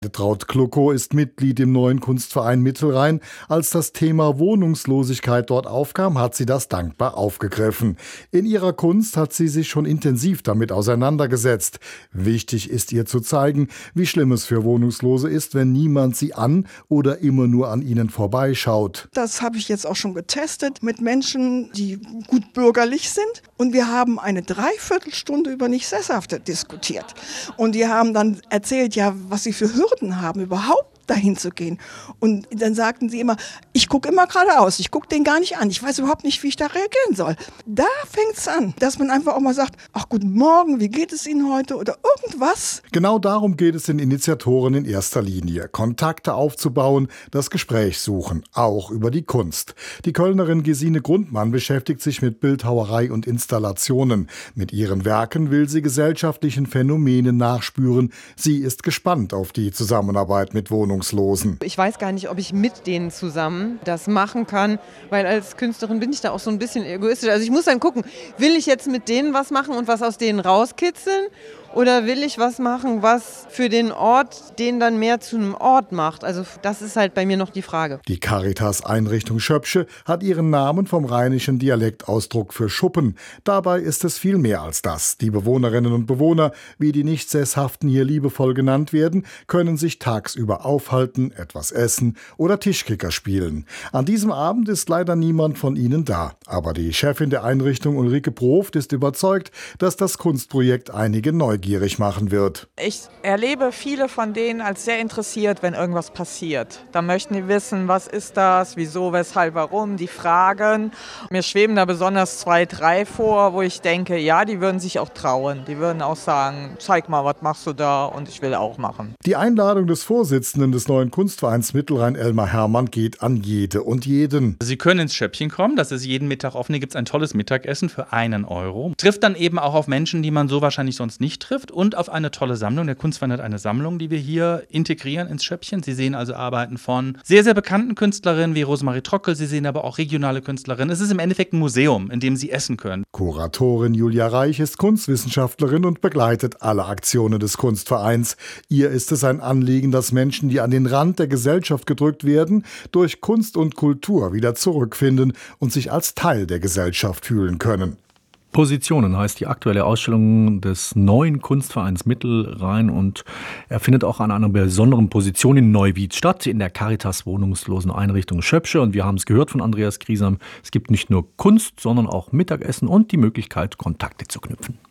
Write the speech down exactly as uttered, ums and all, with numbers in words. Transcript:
Traut Kluckow ist Mitglied im neuen Kunstverein Mittelrhein. Als das Thema Wohnungslosigkeit dort aufkam, hat sie das dankbar aufgegriffen. In ihrer Kunst hat sie sich schon intensiv damit auseinandergesetzt. Wichtig ist ihr zu zeigen, wie schlimm es für Wohnungslose ist, wenn niemand sie an oder immer nur an ihnen vorbeischaut. Das habe ich jetzt auch schon getestet mit Menschen, die gut bürgerlich sind. Und wir haben eine Dreiviertelstunde über Nicht-Sesshafte diskutiert. Und die haben dann erzählt, ja, was sie für Hürden haben, überhaupt dahin zu gehen. Und dann sagten sie immer, ich gucke immer geradeaus, ich gucke den gar nicht an, ich weiß überhaupt nicht, wie ich da reagieren soll. Da fängt es an, dass man einfach auch mal sagt, ach, guten Morgen, wie geht es Ihnen heute oder irgendwas. Genau darum geht es den Initiatoren in erster Linie, Kontakte aufzubauen, das Gespräch suchen, auch über die Kunst. Die Kölnerin Gesine Grundmann beschäftigt sich mit Bildhauerei und Installationen. Mit ihren Werken will sie gesellschaftlichen Phänomenen nachspüren. Sie ist gespannt auf die Zusammenarbeit mit Wohnungslosen. Ich weiß gar nicht, ob ich mit denen zusammen das machen kann, weil als Künstlerin bin ich da auch so ein bisschen egoistisch. Also ich muss dann gucken, will ich jetzt mit denen was machen und was aus denen rauskitzeln? Oder will ich was machen, was für den Ort den dann mehr zu einem Ort macht? Also das ist halt bei mir noch die Frage. Die Caritas-Einrichtung Schöpsche hat ihren Namen vom rheinischen Dialektausdruck für Schuppen. Dabei ist es viel mehr als das. Die Bewohnerinnen und Bewohner, wie die Nichtsesshaften hier liebevoll genannt werden, können sich tagsüber aufhalten, etwas essen oder Tischkicker spielen. An diesem Abend ist leider niemand von ihnen da. Aber die Chefin der Einrichtung, Ulrike Proft, ist überzeugt, dass das Kunstprojekt einige neugierig machen wird. Ich erlebe viele von denen als sehr interessiert, wenn irgendwas passiert. Da möchten die wissen, was ist das, wieso, weshalb, warum, die Fragen. Mir schweben da besonders zwei, drei vor, wo ich denke, ja, die würden sich auch trauen. Die würden auch sagen, zeig mal, was machst du da, und ich will auch machen. Die Einladung des Vorsitzenden des neuen Kunstvereins Mittelrhein, Elmar Herrmann, geht an jede und jeden. Sie können ins Schöppchen kommen, das ist jeden Mittag offen. Hier gibt es ein tolles Mittagessen für einen Euro. Trifft dann eben auch auf Menschen, die man so wahrscheinlich sonst nicht trifft, und auf eine tolle Sammlung. Der Kunstverein hat eine Sammlung, die wir hier integrieren ins Schöppchen. Sie sehen also Arbeiten von sehr, sehr bekannten Künstlerinnen wie Rosemarie Trockel. Sie sehen aber auch regionale Künstlerinnen. Es ist im Endeffekt ein Museum, in dem Sie essen können. Kuratorin Julia Reich ist Kunstwissenschaftlerin und begleitet alle Aktionen des Kunstvereins. Ihr ist es ein Anliegen, dass Menschen, die an den Rand der Gesellschaft gedrückt werden, durch Kunst und Kultur wieder zurückfinden und sich als Teil der Gesellschaft fühlen können. Positionen heißt die aktuelle Ausstellung des neuen Kunstvereins Mittelrhein, und er findet auch an einer besonderen Position in Neuwied statt, in der Caritas Wohnungslosen Einrichtung Schöpsche. Und wir haben es gehört von Andreas Griesam, es gibt nicht nur Kunst, sondern auch Mittagessen und die Möglichkeit, Kontakte zu knüpfen.